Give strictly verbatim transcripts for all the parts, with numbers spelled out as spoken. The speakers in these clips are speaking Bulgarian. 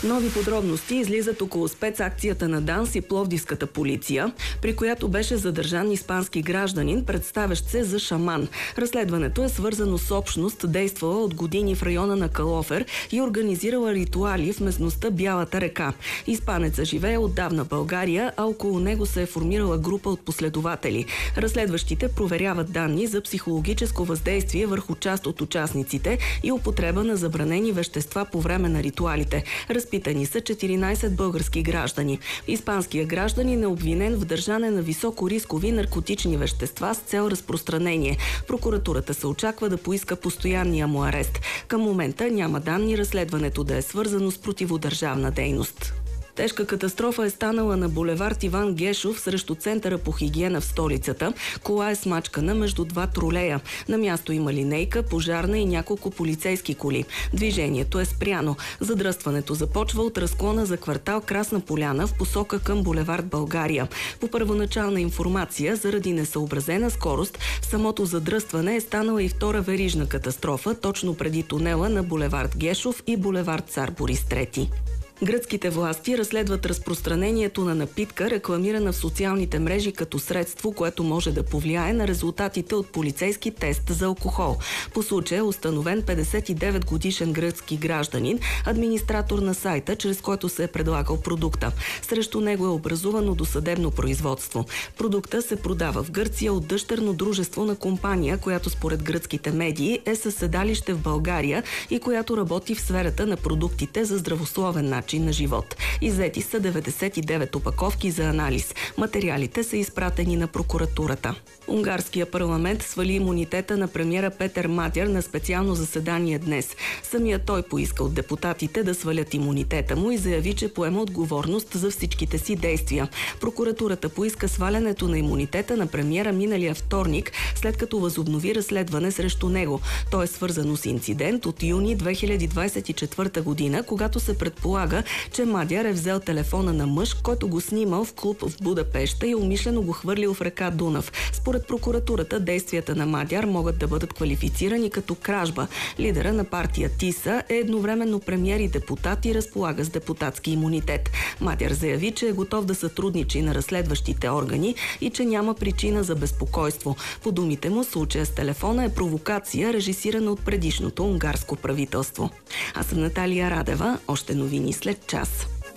Нови подробности излизат около спецакцията на ДАНС и пловдивската полиция, при която беше задържан испански гражданин, представящ се за шаман. Разследването е свързано с общност, действала от години в района на Калофер и организирала ритуали в местността Бялата река. Испанецът живее отдавна в България, а около него се е формирала група от последователи. Разследващите проверяват данни за психологическо въздействие върху част от участниците и употреба на забранени вещества по време на ритуалите. Разпитани са четиринайсет български граждани. Испанският гражданин е обвинен в държане на високорискови наркотични вещества с цел разпространение. Прокуратурата се очаква да поиска постоянния му арест. Към момента няма данни разследването да е свързано с противодържавна дейност. Тежка катастрофа е станала на булевард Иван Гешов срещу Центъра по хигиена в столицата. Кола е смачкана между два тролея. На място има линейка, пожарна и няколко полицейски коли. Движението е спряно. Задръстването започва от разклона за квартал Красна поляна в посока към булевард България. По първоначална информация, заради несъобразена скорост, в самото задръстване е станала и втора верижна катастрофа, точно преди тунела на булевард Гешов и булевард Цар Борис трети. Гръцките власти разследват разпространението на напитка, рекламирана в социалните мрежи като средство, което може да повлияе на резултатите от полицейски тест за алкохол. По случая е установен петдесет и девет годишен гръцки гражданин, администратор на сайта, чрез който се е предлагал продукта. Срещу него е образувано досъдебно производство. Продукта се продава в Гърция от дъщерно дружество на компания, която според гръцките медии е със седалище в България и която работи в сферата на продуктите за здравословен начин на живот. Иззети са деветдесет и девет опаковки за анализ. Материалите са изпратени на прокуратурата. Унгарския парламент свали имунитета на премиера Петър Мадяр на специално заседание днес. Самият той поиска от депутатите да свалят имунитета му и заяви, че поема отговорност за всичките си действия. Прокуратурата поиска свалянето на имунитета на премиера миналия вторник, след като възобнови разследване срещу него. То е свързано с инцидент от юни две хиляди двайсет и четвърта година, когато се предполага, че Мадяр е взел телефона на мъж, който го снимал в клуб в Будапеща и умишлено го хвърлил в река Дунав. Според прокуратурата, действията на Мадяр могат да бъдат квалифицирани като кражба. Лидера на партия ТИСА е едновременно премиер и депутат и разполага с депутатски имунитет. Мадяр заяви, че е готов да сътрудничи на разследващите органи и че няма причина за безпокойство. По думите му, случая с телефона е провокация, режисирана от предишното унгарско правителство. Аз съм Наталия Радева. Още новини след час.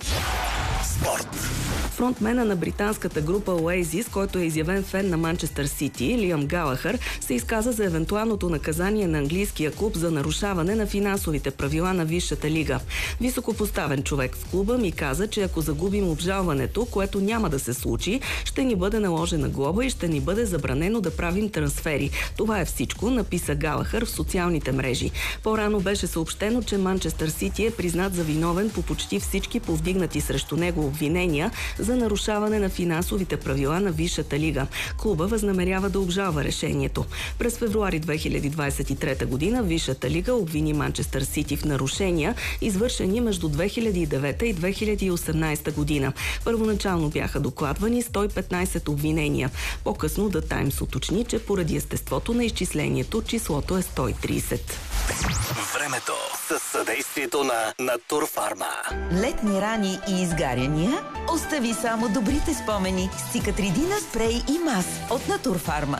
Спорт. Фронтмена на британската група Оазис, който е изявен фен на Манчестър Сити, Лиам Галахър, се изказа за евентуалното наказание на английския клуб за нарушаване на финансовите правила на Висшата лига. Високопоставен човек в клуба ми каза, че ако загубим обжалването, което няма да се случи, ще ни бъде наложена глоба и ще ни бъде забранено да правим трансфери. Това е всичко, написа Галахър в социалните мрежи. По-рано беше съобщено, че Манчестър Сити е признат за виновен по почти всички повдигнати срещу него обвинения за нарушаване на финансовите правила на Висшата лига. Клуба възнамерява да обжалва решението. През февруари две хиляди двайсет и трета година Висшата лига обвини Манчестър Сити в нарушения, извършени между две хиляди и девета и две хиляди и осемнайсета година. Първоначално бяха докладвани сто и петнайсет обвинения. По-късно The Times уточни, че поради естеството на изчислението числото е сто и трийсет. Времето със съдействието на Натурфарма. Летни рани и изгаряния? Остави само добрите спомени с Цикатридина спрей и мас от Натурфарма.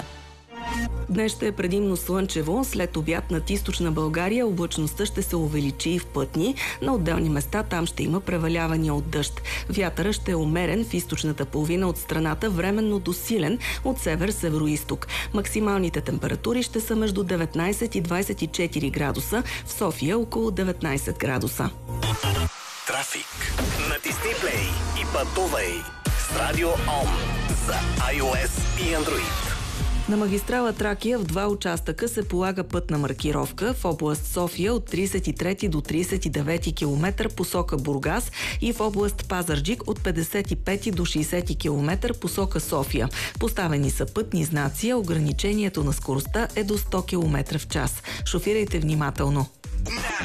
Днес ще е предимно слънчево. След обяд над източна България облачността ще се увеличи и в пътни. На отделни места там ще има превалявания от дъжд. Вятъра ще е умерен в източната половина от страната, временно до силен от север-североизток. Максималните температури ще са между деветнайсет и двайсет и четири градуса, в София около деветнайсет градуса. Трафик. Натисни плей и пътувай с Радио Ом за iOS и Android. На магистрала Тракия в два участъка се полага пътна маркировка в област София от трийсет и трети до трийсет и девети километър посока Бургас и в област Пазарджик от петдесет и пети до шейсети километър посока София. Поставени са пътни знаци, а ограничението на скоростта е до сто километра в час. Шофирайте внимателно.